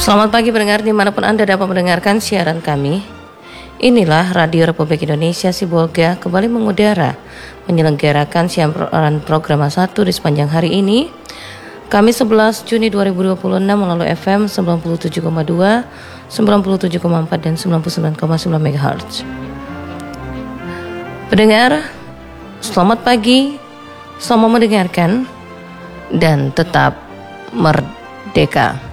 Selamat pagi pendengar dimanapun Anda dapat mendengarkan siaran kami. Inilah Radio Republik Indonesia Sibolga kembali mengudara menyelenggarakan siaran program 1 di sepanjang hari ini. Kamis 11 Juni 2026 melalui FM 97,2, 97,4 dan 99,9 MHz. Pendengar, selamat pagi, selamat mendengarkan dan tetap merdeka.